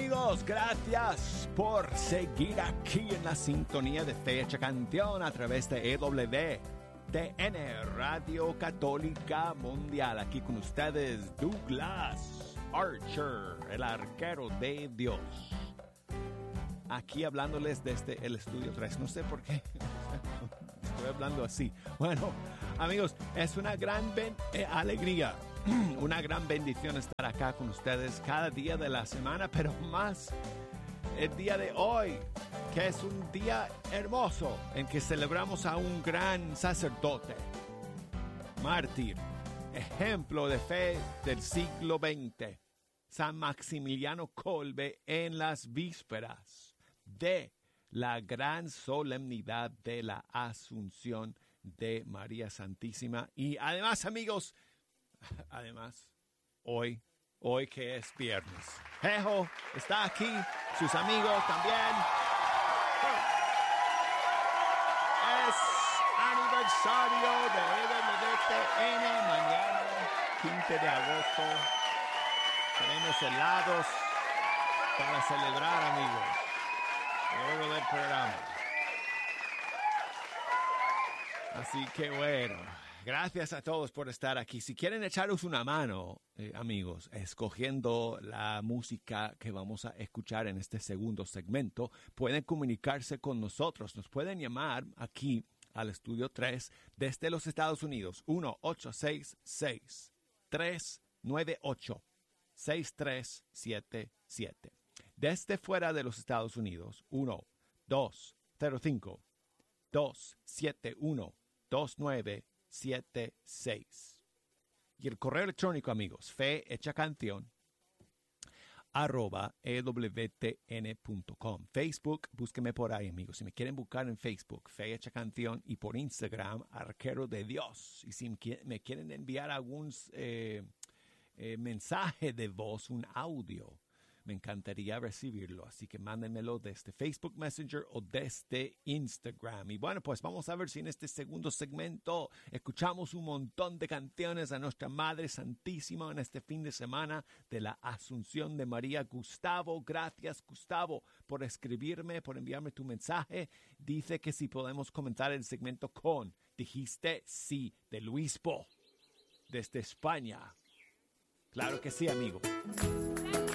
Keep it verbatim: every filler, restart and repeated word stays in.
amigos, gracias por seguir aquí en la sintonía de Fecha Canción a través de E W T N, Radio Católica Mundial. Aquí con ustedes, Douglas Archer, el arquero de Dios. Aquí hablándoles desde el Estudio tres. No sé por qué estoy hablando así. Bueno, amigos, es una gran ben- eh, alegría, una gran bendición estar acá con ustedes cada día de la semana, pero más el día de hoy, que es un día hermoso en que celebramos a un gran sacerdote, mártir, ejemplo de fe del siglo veinte, San Maximiliano Kolbe, en las vísperas de la gran solemnidad de la Asunción de María Santísima. Y además, amigos, además, hoy, hoy que es viernes, Jejo está aquí, sus amigos también. Es aniversario de E W T N, mañana, quince de agosto. Tenemos helados para celebrar, amigos, luego del programa. Así que bueno, gracias a todos por estar aquí. Si quieren echaros una mano, eh, amigos, escogiendo la música que vamos a escuchar en este segundo segmento, pueden comunicarse con nosotros. Nos pueden llamar aquí al Estudio tres desde los Estados Unidos. uno ocho seis seis, tres nueve ocho, seis tres siete siete. Desde fuera de los Estados Unidos, uno dos cero cinco, dos siete uno, dos nueve siete seis. Y el correo electrónico, amigos, fe hecha canción arroba e w t n punto com. Facebook, búsqueme por ahí, amigos. Si me quieren buscar en Facebook, Fe Hecha Canción, y por Instagram, Arquero de Dios. Y si me quieren enviar algún eh, eh, mensaje de voz, un audio, me encantaría recibirlo. Así que mándenmelo desde Facebook Messenger o desde Instagram. Y bueno, pues vamos a ver si en este segundo segmento escuchamos un montón de canciones a nuestra Madre Santísima en este fin de semana de la Asunción de María. Gustavo, gracias Gustavo por escribirme, por enviarme tu mensaje. Dice que si podemos comentar el segmento con, dijiste sí, de Luispo, desde España. Claro que sí, amigo.